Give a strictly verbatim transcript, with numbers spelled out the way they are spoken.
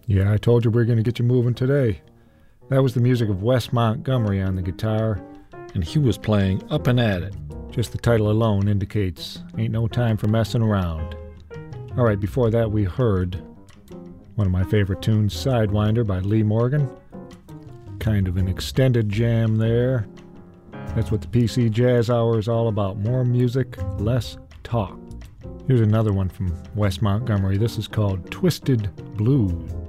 Yeah, I told you we are going to get you moving today. That was the music of Wes Montgomery on the guitar, and he was playing Up and At It. Just the title alone indicates ain't no time for messing around. All right, before that we heard one of my favorite tunes, Sidewinder by Lee Morgan. Kind of an extended jam there. That's what the P C Jazz Hour is all about. More music, less talk. Here's another one from Wes Montgomery. This is called Twisted Blues.